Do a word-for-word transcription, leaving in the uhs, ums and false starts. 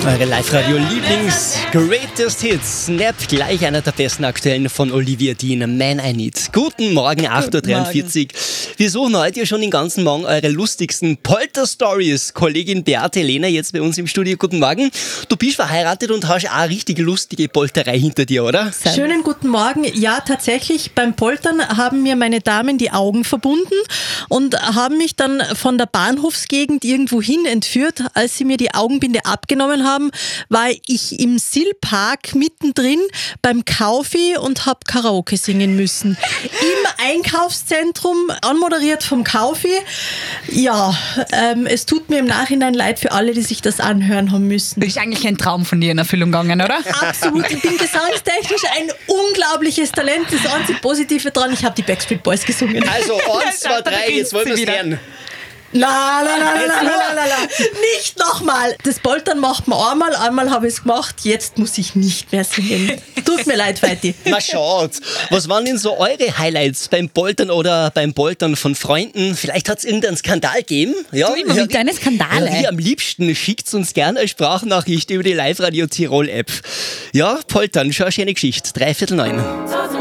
Eure Live-Radio-Lieblings-Greatest Hits. Snap, gleich einer der besten aktuellen von Olivia Dean, Man I Need. Guten Morgen, acht Uhr dreiundvierzig. Wir suchen heute ja schon den ganzen Morgen eure lustigsten Polter-Stories. Kollegin Beate Lehner jetzt bei uns im Studio. Guten Morgen. Du bist verheiratet und hast auch eine richtige lustige Polterei hinter dir, oder? Schönen guten Morgen. Ja, tatsächlich, beim Poltern haben mir meine Damen die Augen verbunden und haben mich dann von der Bahnhofsgegend irgendwo hin entführt. Als sie mir die Augenbinde abgenommen haben, war ich im Sill-Park mittendrin beim Kaufi und habe Karaoke singen müssen. Im Einkaufszentrum, anmoderiert vom Kaufi. Ja, ähm, es tut mir im Nachhinein leid für alle, die sich das anhören haben müssen. Das ist eigentlich ein Traum von dir in Erfüllung gegangen, oder? Absolut, ich bin gesangstechnisch ein unglaubliches Talent. Das einzig Positive dran, ich habe die Backstreet Boys gesungen. Also, eins, zwei, drei, jetzt wollen wir es lernen. La, la, la, la, la, la, la, la. Nicht nochmal. Das Poltern macht man einmal, einmal habe ich es gemacht, jetzt muss ich nicht mehr singen. Tut mir leid, Feiti. Na schaut, was waren denn so eure Highlights beim Poltern oder beim Poltern von Freunden? Vielleicht hat es irgendeinen Skandal gegeben? Ja, du immer mit deinen Skandale. Ja, wie am liebsten, schickt uns gerne eine Sprachnachricht über die Live-Radio Tirol-App. Ja, Poltern, schon eine schöne Geschichte. Dreiviertel neun.